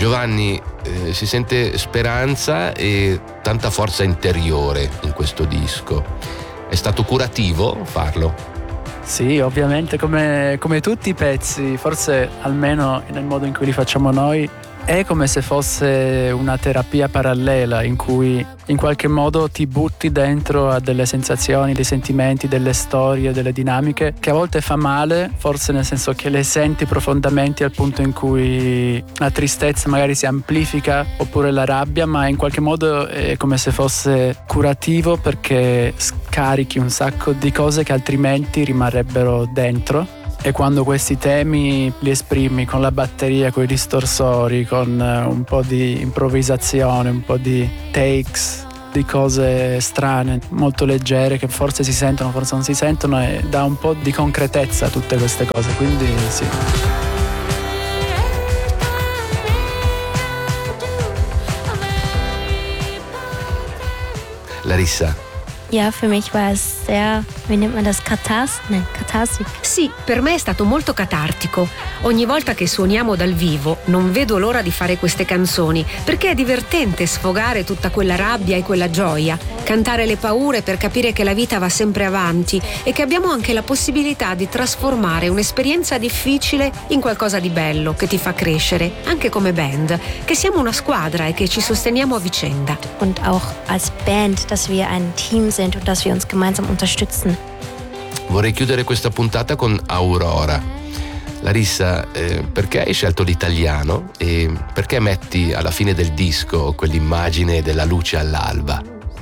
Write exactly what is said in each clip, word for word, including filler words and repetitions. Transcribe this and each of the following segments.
Giovanni, eh, si sente speranza e tanta forza interiore in questo disco. È stato curativo farlo? Sì, ovviamente, come, come tutti i pezzi, forse almeno nel modo in cui li facciamo noi, è come se fosse una terapia parallela in cui in qualche modo ti butti dentro a delle sensazioni, dei sentimenti, delle storie, delle dinamiche che a volte fa male, forse nel senso che le senti profondamente al punto in cui la tristezza magari si amplifica oppure la rabbia, ma in qualche modo è come se fosse curativo perché scarichi un sacco di cose che altrimenti rimarrebbero dentro. E quando questi temi li esprimi con la batteria, con i distorsori, con un po' di improvvisazione, un po' di takes, di cose strane, molto leggere, che forse si sentono, forse non si sentono, e dà un po' di concretezza a tutte queste cose, quindi sì. Larissa. Ja, für mich war es sehr, wie nennt man das, Katars? Ne, Katarsis. Sì, per me è stato molto catartico. Ogni volta che suoniamo dal vivo non vedo l'ora di fare queste canzoni, perché è divertente sfogare tutta quella rabbia e quella gioia, cantare le paure per capire che la vita va sempre avanti e che abbiamo anche la possibilità di trasformare un'esperienza difficile in qualcosa di bello che ti fa crescere, anche come band, che siamo una squadra e che ci sosteniamo a vicenda. Und auch als Band, dass wir ein Team sind und dass wir uns gemeinsam unterstützen. Vorrei chiudere questa puntata con Aurora. Larissa, eh, perché hai scelto l'italiano e perché metti alla fine del disco quell'immagine della luce all'alba?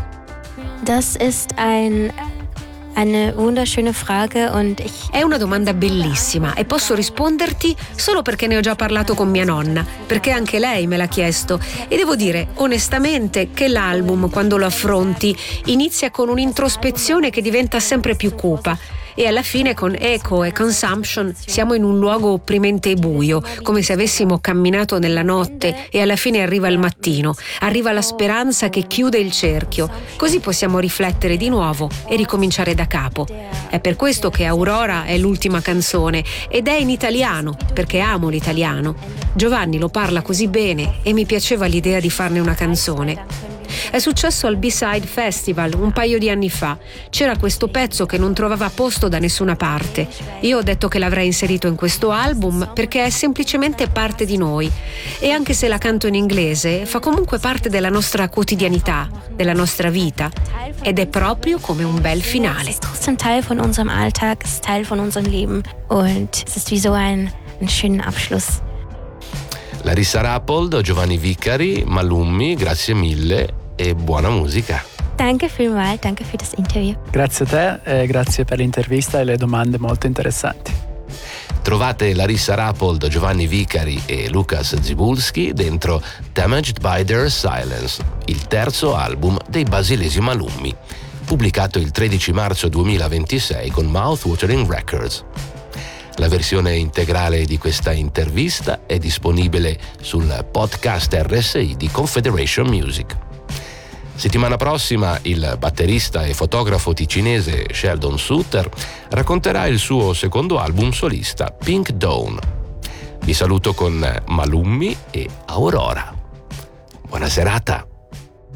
Das ist ein Eine wunderschöne Frage und ich... È una domanda bellissima e posso risponderti solo perché ne ho già parlato con mia nonna, perché anche lei me l'ha chiesto, e devo dire onestamente che l'album, quando lo affronti, inizia con un'introspezione che diventa sempre più cupa. E alla fine con Echo e Consumption siamo in un luogo opprimente e buio, come se avessimo camminato nella notte e alla fine arriva il mattino, arriva la speranza che chiude il cerchio, così possiamo riflettere di nuovo e ricominciare da capo. È per questo che Aurora è l'ultima canzone ed è in italiano, perché amo l'italiano. Giovanni lo parla così bene e mi piaceva l'idea di farne una canzone. È successo al B-Side Festival un paio di anni fa. C'era questo pezzo che non trovava posto da nessuna parte. Io ho detto che l'avrei inserito in questo album perché è semplicemente parte di noi. E anche se la canto in inglese, fa comunque parte della nostra quotidianità, della nostra vita. Ed è proprio come un bel finale. Es ist trotzdem Teil von unserem Alltag, es ist Teil von unserem Leben und es ist wie so ein, ein schöner Abschluss. Larissa Rappold, Giovanni Vicari, Malummi, grazie mille e buona musica. Danke vielmals, danke für das Interview. Grazie a te e grazie per l'intervista e le domande molto interessanti. Trovate Larissa Rappold, Giovanni Vicari e Lucas Zibulski dentro Damaged by Their Silence, il terzo album dei basilesi Malummi, pubblicato il tredici marzo duemilaventisei con Mouthwatering Records. La versione integrale di questa intervista è disponibile sul podcast R S I di Confederation Music. Settimana prossima il batterista e fotografo ticinese Sheldon Suter racconterà il suo secondo album solista Pink Dawn. Vi saluto con Malummi e Aurora. Buona serata!